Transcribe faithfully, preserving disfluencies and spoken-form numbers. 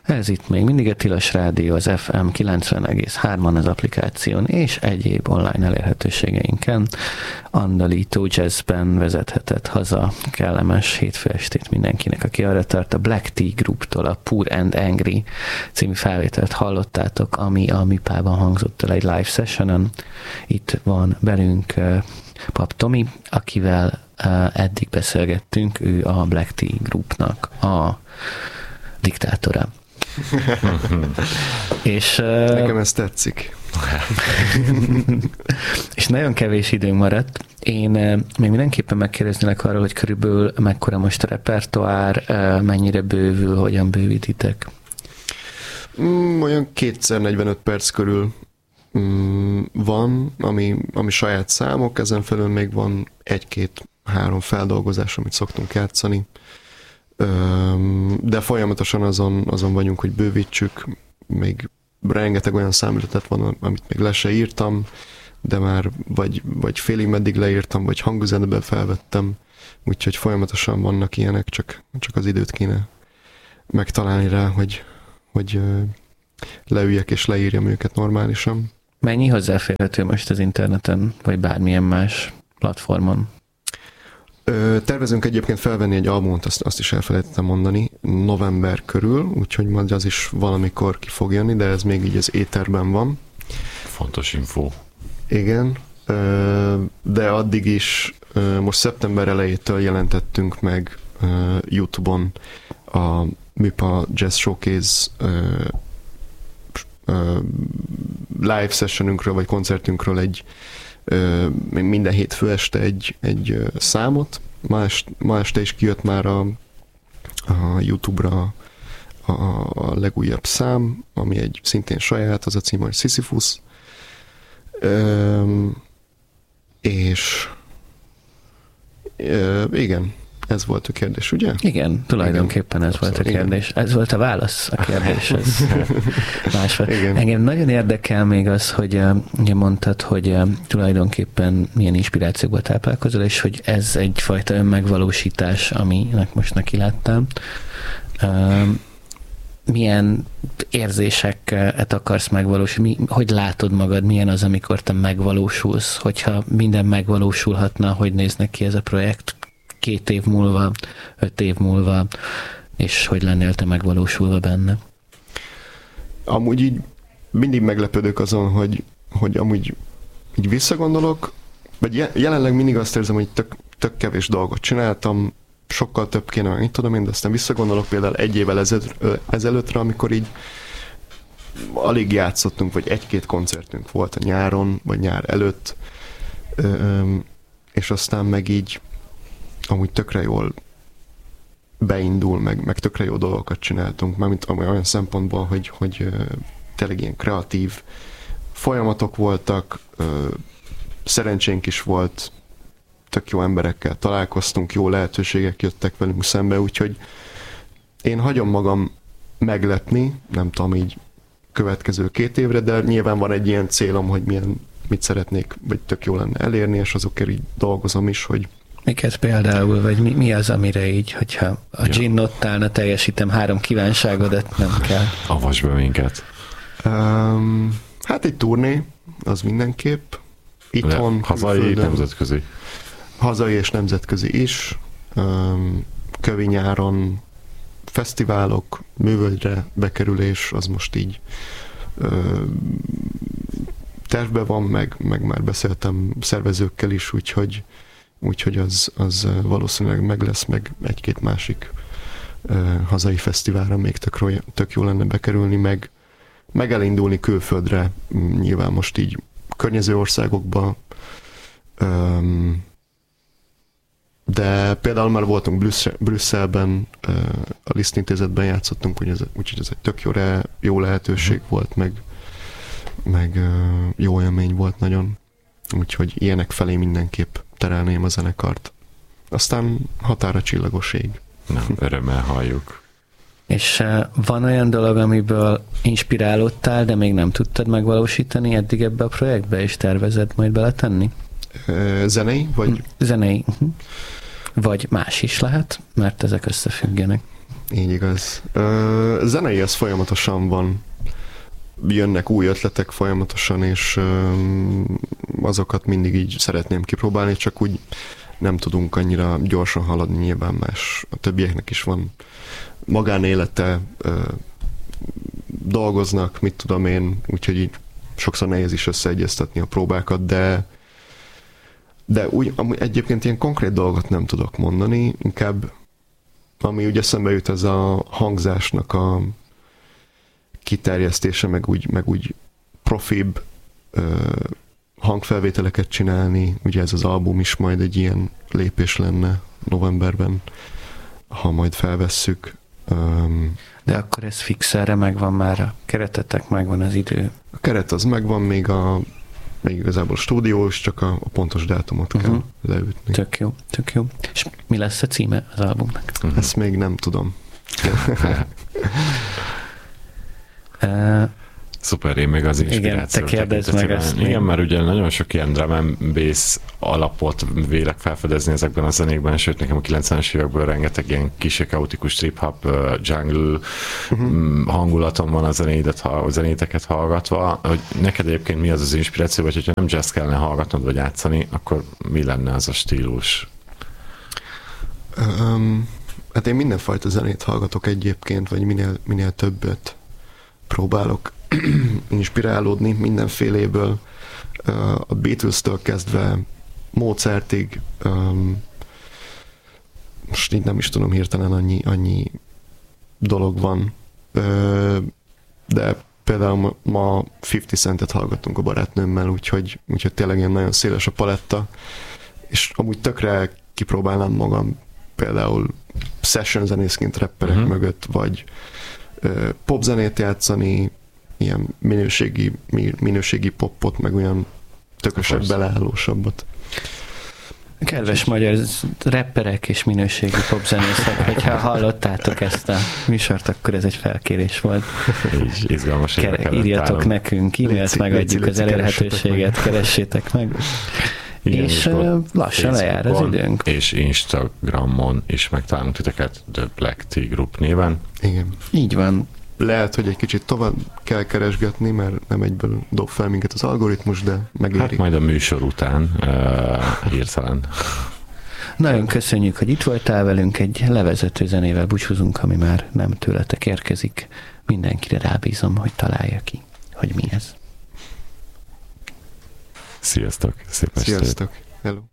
Ez itt még mindig a Tilos Rádió, az ef em kilencven egész hárman az applikáción és egyéb online elérhetőségeinken. Andalító jazzben vezethetett haza kellemes hétfő estét mindenkinek, aki arra tart. A Black Tea Grouptól a Poor and Angry című felvételt hallottátok, ami a Műpában hangzott el egy live sessionon. Itt van velünk Pap Tomi, akivel eddig beszélgettünk, ő a Black Tea Groupnak a diktátora. és, Nekem ez tetszik. és nagyon kevés időnk maradt. Én még mindenképpen megkérdeznélek arról, hogy körülbelül mekkora most a repertoár, mennyire bővül, hogyan bővítitek? Mm, olyan kétszáznegyvenöt perc körül mm, van, ami, ami saját számok, ezen felül még van egy-két-három feldolgozás, amit szoktunk játszani. De folyamatosan azon, azon vagyunk, hogy bővítsük, még rengeteg olyan számüzetet van, amit még le se írtam, de már vagy, vagy félig meddig leírtam, vagy hangüzenetben felvettem, úgyhogy folyamatosan vannak ilyenek, csak, csak az időt kéne megtalálni rá, hogy, hogy leüljek és leírjam őket normálisan. Mennyi hozzáférhető most az interneten, vagy bármilyen más platformon? Tervezünk egyébként felvenni egy albumot, azt, azt is elfelejtettem mondani, november körül, úgyhogy majd az is valamikor ki fog jönni, de ez még így az éterben van. Fontos info. Igen, de addig is most szeptember elejétől jelentettünk meg YouTube-on a Műpa Jazz Showcase live sessionünkről, vagy koncertünkről egy minden hétfő este egy, egy számot. Ma este, ma este is kijött már a, a YouTube-ra a, a legújabb szám, ami egy szintén saját, az a cím, hogy Sisyphus. Üm, és üm, igen, ez volt a kérdés, ugye? Igen, tulajdonképpen ez volt a kérdés. Igen. Ez volt a válasz a kérdéshez. Engem nagyon érdekel még az, hogy ugye mondtad, hogy tulajdonképpen milyen inspirációkból táplálkozol, és hogy ez egyfajta önmegvalósítás, aminek most neki láttam. Milyen érzéseket akarsz megvalósítani? Hogy látod magad? Milyen az, amikor te megvalósulsz? Hogyha minden megvalósulhatna, hogy néznek ki ez a projekt két év múlva, öt év múlva, és hogy lennél te megvalósulva benne? Amúgy így mindig meglepődök azon, hogy, hogy amúgy így visszagondolok, vagy jelenleg mindig azt érzem, hogy tök, tök kevés dolgot csináltam, sokkal több kéne, mit tudom én, de aztán visszagondolok például egy évvel ezelőttre, amikor így alig játszottunk, vagy egy-két koncertünk volt a nyáron, vagy nyár előtt, és aztán meg így amúgy tökre jól beindul, meg, meg tökre jó dolgokat csináltunk, mármint olyan szempontból, hogy, hogy tényleg ilyen kreatív folyamatok voltak, szerencsénk is volt, tök jó emberekkel találkoztunk, jó lehetőségek jöttek velünk szembe, úgyhogy én hagyom magam meglepni, nem tudom, így következő két évre, de nyilván van egy ilyen célom, hogy milyen, mit szeretnék, vagy tök jó lenne elérni, és azokért így dolgozom is, hogy miket például, vagy mi, mi az, amire így, hogyha a ja. gin ott állna, teljesítem három kívánságodat, nem kell. Avasd be minket. Um, hát egy turné, az mindenképp. Itthon, Le, hazai, külföldön, nemzetközi. Hazai és nemzetközi is. Um, kövi nyáron fesztiválok, művölgyre bekerülés, az most így um, tervben van, meg, meg már beszéltem szervezőkkel is, úgyhogy úgyhogy az, az valószínűleg meg lesz, meg egy-két másik uh, hazai fesztiválra még tök, tök jó lenne bekerülni, meg, meg elindulni külföldre, nyilván most így környező országokba, um, de például már voltunk Brüsszel, Brüsszelben, uh, a Liszt Intézetben játszottunk, úgyhogy ez, úgyhogy ez egy tök jó, re, jó lehetőség volt, meg, meg uh, jó élmény volt nagyon, úgyhogy ilyenek felé mindenképp terelném a zenekart. Aztán határa csillagos ég. Na, örömmel halljuk. És uh, van olyan dolog, amiből inspirálódtál, de még nem tudtad megvalósítani eddig ebbe a projektbe, és tervezed majd beletenni? Uh, zenei? Vagy... Zenei. Uh-huh. Vagy más is lehet, mert ezek összefüggenek. így igaz. Uh, zenei az folyamatosan van. Jönnek új ötletek folyamatosan, és um, azokat mindig így szeretném kipróbálni, csak úgy nem tudunk annyira gyorsan haladni, nyilván más. A többieknek is van magánélete, uh, dolgoznak, mit tudom én, úgyhogy így sokszor nehéz is összeegyeztetni a próbákat, de de úgy, amúgy egyébként ilyen konkrét dolgot nem tudok mondani, inkább ami úgy eszembe jut, ez a hangzásnak a kiterjesztése, meg úgy, meg úgy profibb ö, hangfelvételeket csinálni, ugye ez az album is majd egy ilyen lépés lenne novemberben, ha majd felvesszük. Um, De akkor ez fix, erre megvan már a keretetek, megvan az idő. A keret az megvan, még a még igazából stúdiós, csak a, a pontos dátumot kell uh-huh. leütni. Tök jó, tök jó. És mi lesz a címe az albumnak? Uh-huh. Ezt még nem tudom. uh, Szuper, én meg az inspiráció. Igen, te kérdezd meg ezt. Igen, mert ugye nagyon sok ilyen drum and bass alapot vélek felfedezni ezekben a zenékben, sőt nekem a kilencvenes évekből rengeteg ilyen kis kaotikus trip-hop, jungle uh-huh. hangulatom van a zenédet, a zenéteket hallgatva. Hogy neked egyébként mi az az inspiráció, vagy hogyha nem jazz kellene hallgatnod, vagy játszani, akkor mi lenne az a stílus? Um, hát én mindenfajta zenét hallgatok egyébként, vagy minél, minél többet próbálok inspirálódni mindenféléből, a Beatles-től kezdve Mozartig, most így nem is tudom hirtelen, annyi, annyi dolog van, de például ma fifty Centet hallgattunk a barátnőmmel, úgyhogy, úgyhogy tényleg ilyen nagyon széles a paletta, és amúgy tökre kipróbálnám magam például session zenészként rapperek uh-huh. mögött, vagy popzenét játszani, ilyen minőségi, minőségi popot, meg olyan tökösebb, beleállósabbat. Kedves magyar rapperek és minőségi popzenészek, hogyha hallottátok ezt a műsort, akkor ez egy felkérés volt. Így izgalmas Kere, írjatok állom. Nekünk, e-mailt megadjuk az elérhetőséget, keressétek meg. Igen, és, és lassan lejár az időnk. És Instagramon is megtalálunk titeket, The Black Tea Group néven. Igen. Így van. Lehet, hogy egy kicsit tovább kell keresgetni, mert nem egyből dob fel minket az algoritmus, de megéri. Hát majd a műsor után uh, hirtelen. Nagyon köszönjük, hogy itt voltál velünk, egy levezető zenével búcsúzunk, ami már nem tőletek érkezik. Mindenkire rábízom, hogy találja ki, hogy mi ez. Sziasztok! Szép estét! Sziasztok! Hello!